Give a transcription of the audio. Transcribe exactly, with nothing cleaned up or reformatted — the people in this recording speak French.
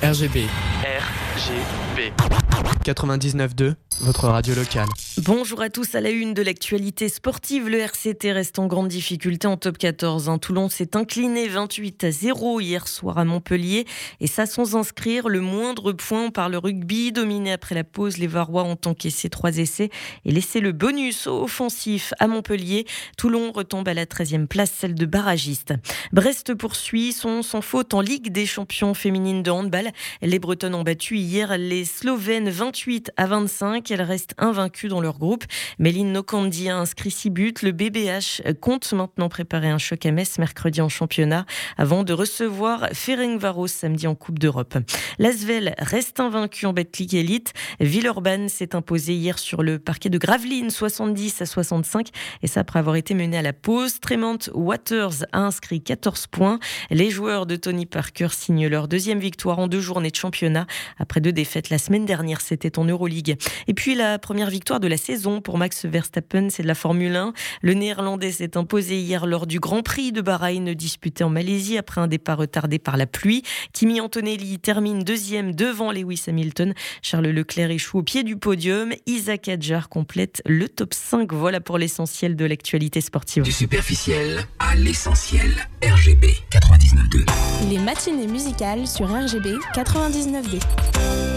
R G B. R G B. quatre-vingt-dix-neuf virgule deux, votre radio locale. Bonjour à tous, à la une de l'actualité sportive, le R C T reste en grande difficulté en top quatorze. Hein. Toulon s'est incliné vingt-huit à zéro hier soir à Montpellier et ça sans inscrire le moindre point par le rugby. Dominé après la pause, les Varois ont encaissé trois essais et laissé le bonus offensif à Montpellier. Toulon retombe à la treizième place, celle de barragiste. Brest poursuit son sans faute en Ligue des champions féminines de handball. Les Bretonnes ont battu hier les Slovènes vingt-huit à vingt-cinq. Elles restent invaincues dans leur groupe. Méline Nokandi a inscrit six buts. Le B B H compte maintenant préparer un choc à Metz mercredi en championnat avant de recevoir Ferencváros samedi en Coupe d'Europe. L'Asvel reste invaincu en Betclic Elite. Villeurbanne s'est imposé hier sur le parquet de Gravelines soixante-dix à soixante-cinq et ça après avoir été mené à la pause. Tremont Waters a inscrit quatorze points. Les joueurs de Tony Parker signent leur deuxième victoire en deux journées de championnat après deux défaites la semaine dernière, c'était en Euroleague. Et puis la première victoire de la saison pour Max Verstappen, c'est de la Formule un. Le Néerlandais s'est imposé hier lors du Grand Prix de Bahreïn disputé en Malaisie après un départ retardé par la pluie. Kimi Antonelli termine deuxième devant Lewis Hamilton. Charles Leclerc échoue au pied du podium. Isaac Hadjar complète le top cinq. Voilà pour l'essentiel de l'actualité sportive. Du superficiel à l'essentiel. R G B quatre-vingt-dix-neuf virgule deux. Les matinées musicales sur R G B quatre-vingt-dix-neuf virgule deux.